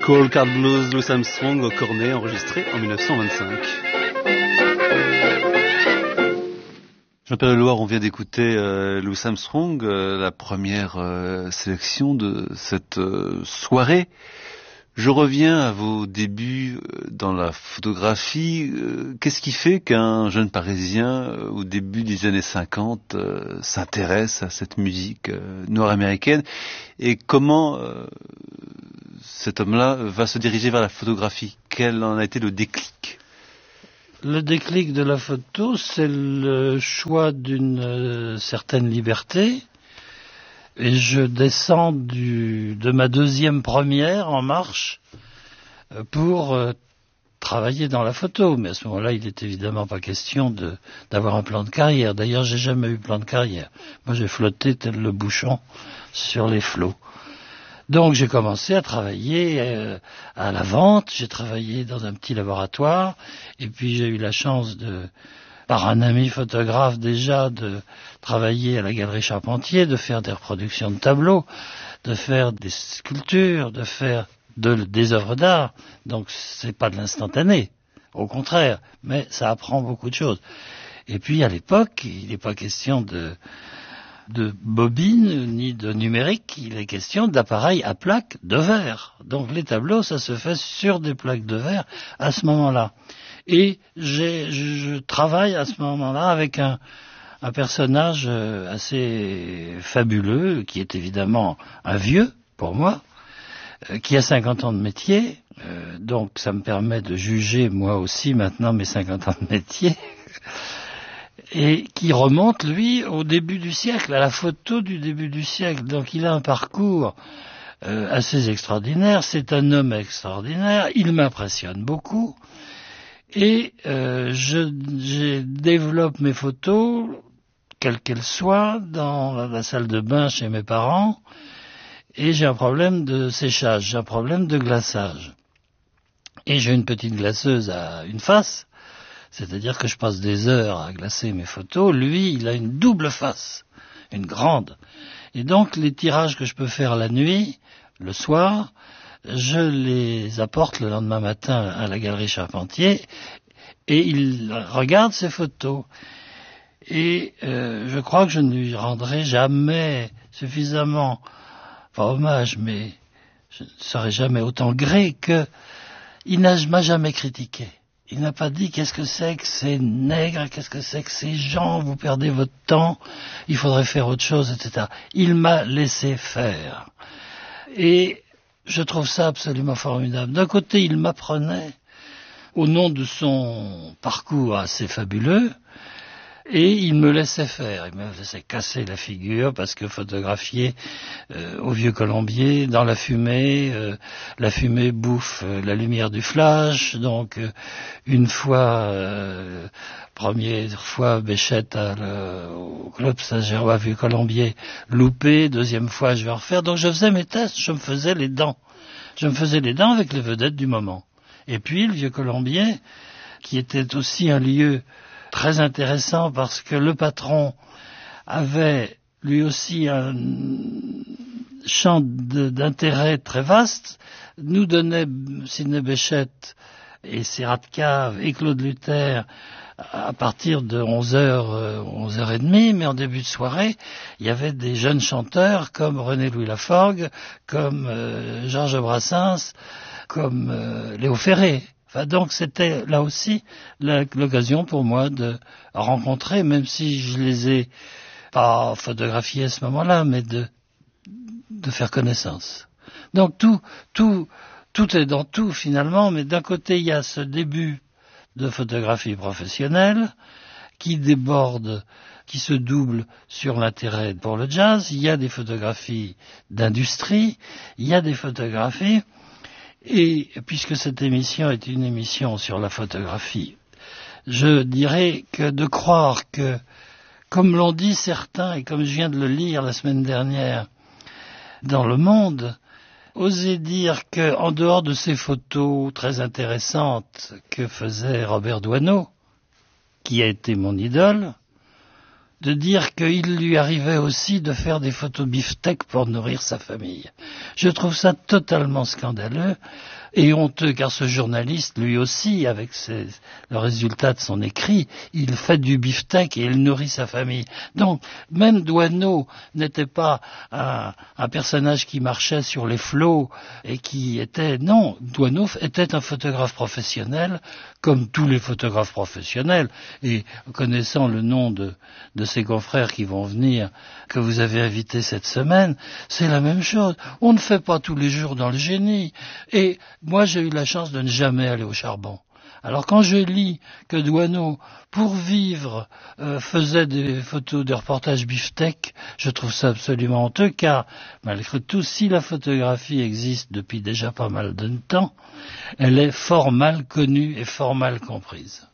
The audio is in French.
Cold Card Blues, Louis Armstrong au cornet, enregistré en 1925. Jean-Pierre Leloir, on vient d'écouter Louis Armstrong, la première sélection de cette soirée. Je reviens à vos débuts dans la photographie. Qu'est-ce qui fait qu'un jeune Parisien, au début des années 50, s'intéresse à cette musique nord-américaine, et comment cet homme-là va se diriger vers la photographie? Quel en a été le déclic? Le déclic de la photo, c'est le choix d'une certaine liberté. Et je descends de ma deuxième première en marche pour travailler dans la photo. Mais à ce moment-là, il n'est évidemment pas question d'avoir un plan de carrière. D'ailleurs, j'ai jamais eu de plan de carrière. Moi, j'ai flotté tel le bouchon sur les flots. Donc, j'ai commencé à travailler à la vente. J'ai travaillé dans un petit laboratoire. Et puis, j'ai eu la chance par un ami photographe déjà, de travailler à la Galerie Charpentier, de faire des reproductions de tableaux, de faire des sculptures, de faire des œuvres d'art. Donc c'est pas de l'instantané, au contraire, mais ça apprend beaucoup de choses. Et puis à l'époque, il n'est pas question de bobine ni de numérique, il est question d'appareils à plaques de verre. Donc les tableaux, ça se fait sur des plaques de verre à ce moment-là. Et je travaille à ce moment-là avec un personnage assez fabuleux, qui est évidemment un vieux, pour moi, qui a 50 ans de métier, donc ça me permet de juger moi aussi maintenant mes 50 ans de métier, et qui remonte, lui, au début du siècle, à la photo du début du siècle. Donc il a un parcours assez extraordinaire, c'est un homme extraordinaire, il m'impressionne beaucoup. Et je développe mes photos, quelles qu'elles soient, dans la salle de bain chez mes parents, et j'ai un problème de séchage, j'ai un problème de glaçage. Et j'ai une petite glaceuse à une face, c'est-à-dire que je passe des heures à glacer mes photos. Lui, il a une double face, une grande. Et donc, les tirages que je peux faire la nuit, le soir, je les apporte le lendemain matin à la Galerie Charpentier et il regarde ces photos. Et je crois que je ne lui rendrai jamais suffisamment, pas hommage, mais je ne serai jamais autant gré qu'il m'a jamais critiqué. Il n'a pas dit qu'est-ce que c'est que ces nègres, qu'est-ce que c'est que ces gens, vous perdez votre temps, il faudrait faire autre chose, etc. Il m'a laissé faire. Et je trouve ça absolument formidable. D'un côté, il m'apprenait, au nom de son parcours assez fabuleux, et il me laissait faire. Il me laissait casser la figure, parce que photographier au Vieux Colombier, dans la fumée bouffe la lumière du flash. Donc, une fois, première fois, Béchette au Club Saint-Germain, Vieux Colombier, loupé. Deuxième fois, je vais en refaire. Donc, je faisais mes tests, je me faisais les dents. Je me faisais les dents avec les vedettes du moment. Et puis, le Vieux Colombier, qui était aussi un lieu très intéressant, parce que le patron avait lui aussi un champ d'intérêt très vaste, nous donnait Sidney Béchette et Serrat de Cave et Claude Luther à partir de 11h, 11h30, mais en début de soirée, il y avait des jeunes chanteurs comme René-Louis Laforgue, comme Georges Brassens, comme Léo Ferré. Enfin, donc c'était là aussi l'occasion pour moi de rencontrer, même si je les ai pas photographiés à ce moment-là, mais de faire connaissance. Donc tout est dans tout finalement, mais d'un côté il y a ce début de photographie professionnelle qui déborde, qui se double sur l'intérêt pour le jazz. Il y a des photographies d'industrie, il y a des photographies. Et puisque cette émission est une émission sur la photographie, je dirais que de croire que, comme l'ont dit certains, et comme je viens de le lire la semaine dernière dans Le Monde, oser dire qu'en dehors de ces photos très intéressantes que faisait Robert Doisneau, qui a été mon idole, de dire qu'il lui arrivait aussi de faire des photos beefsteak pour nourrir sa famille. Je trouve ça totalement scandaleux. Et honteux, car ce journaliste, lui aussi, avec le résultat de son écrit, il fait du beefsteak et il nourrit sa famille. Donc, même Doisneau n'était pas un personnage qui marchait sur les flots et qui était... Non, Doisneau était un photographe professionnel, comme tous les photographes professionnels. Et connaissant le nom de ses confrères qui vont venir, que vous avez invités cette semaine, c'est la même chose. On ne fait pas tous les jours dans le génie. Et moi, j'ai eu la chance de ne jamais aller au charbon. Alors quand je lis que Doisneau, pour vivre, faisait des photos de reportages beefsteak, je trouve ça absolument honteux, car malgré tout, si la photographie existe depuis déjà pas mal de temps, elle est fort mal connue et fort mal comprise.